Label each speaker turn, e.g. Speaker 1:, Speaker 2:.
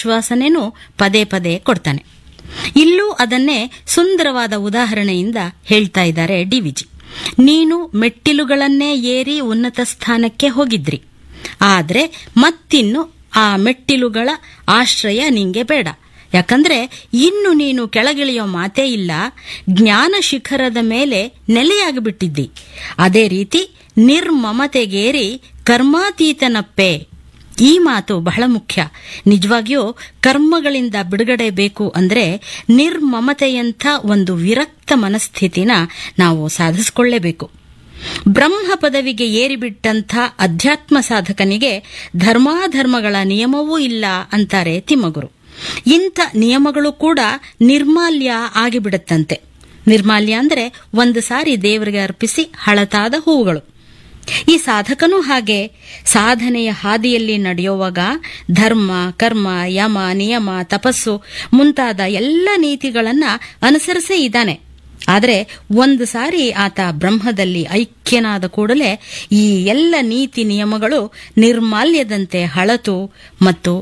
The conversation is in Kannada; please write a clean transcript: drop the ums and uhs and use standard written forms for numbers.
Speaker 1: ಆಶ್ವಾಸನೆನೂ ಪದೇ ಪದೇ ಕೊಡ್ತಾನೆ. ಇಲ್ಲೂ ಅದನ್ನೇ ಸುಂದರವಾದ ಉದಾಹರಣೆಯಿಂದ ಹೇಳ್ತಾ ಇದ್ದಾರೆ ಡಿವಿಜಿ. ನೀನು ಮೆಟ್ಟಿಲುಗಳನ್ನೇ ಏರಿ ಉನ್ನತ ಸ್ಥಾನಕ್ಕೆ ಹೋಗಿದ್ರಿ, ಆದ್ರೆ ಮತ್ತಿನ್ನು ಆ ಮೆಟ್ಟಿಲುಗಳ ಆಶ್ರಯ ನಿಂಗೆ ಬೇಡ. ಯಾಕಂದ್ರೆ ಇನ್ನು ನೀನು ಕೆಳಗಿಳಿಯೋ ಮಾತೇ ಇಲ್ಲ, ಜ್ಞಾನ ಶಿಖರದ ಮೇಲೆ ನೆಲೆಯಾಗಿಬಿಟ್ಟಿದ್ದಿ. ಅದೇ ರೀತಿ ನಿರ್ಮಮತೆಗೇರಿ ಕರ್ಮಾತೀತನಪ್ಪೆ. ಈ ಮಾತು ಬಹಳ ಮುಖ್ಯ. ನಿಜವಾಗಿಯೂ ಕರ್ಮಗಳಿಂದ ಬಿಡುಗಡೆ ಬೇಕು ಅಂದ್ರೆ ನಿರ್ಮಮತೆಯಂಥ ಒಂದು ವಿರಕ್ತ ಮನಸ್ಥಿತಿನ ನಾವು ಸಾಧಿಸಿಕೊಳ್ಳೇಬೇಕು. ಬ್ರಹ್ಮ ಪದವಿಗೆ ಏರಿಬಿಟ್ಟಂಥ ಅಧ್ಯಾತ್ಮ ಸಾಧಕನಿಗೆ ಧರ್ಮಾಧರ್ಮಗಳ ನಿಯಮವೂ ಇಲ್ಲ ಅಂತಾರೆ ತಿಮ್ಮಗುರು. ಇಂಥ ನಿಯಮಗಳು ಕೂಡ ನಿರ್ಮಾಲ್ಯ ಆಗಿಬಿಡುತ್ತಂತೆ. ನಿರ್ಮಾಲ್ಯ ಅಂದ್ರೆ ಒಂದು ಸಾರಿ ದೇವರಿಗೆ ಅರ್ಪಿಸಿ ಹಳತಾದ ಹೂವುಗಳು. ಈ ಸಾಧಕನೂ ಹಾಗೆ ಸಾಧನೆಯ ಹಾದಿಯಲ್ಲಿ ನಡೆಯುವಾಗ ಧರ್ಮ, ಕರ್ಮ, ಯಮ, ನಿಯಮ, ತಪಸ್ಸು ಮುಂತಾದ ಎಲ್ಲ ನೀತಿಗಳನ್ನ ಅನುಸರಿಸೇ ಇದ್ದಾನೆ. ಆದರೆ ಒಂದು ಸಾರಿ ಆತ ಬ್ರಹ್ಮದಲ್ಲಿ ಐಕ್ಯನಾದ ಕೂಡಲೇ ಈ ಎಲ್ಲ ನೀತಿ ನಿಯಮಗಳು ನಿರ್ಮಾಲ್ಯದಂತೆ ಹಳತು ಮತ್ತು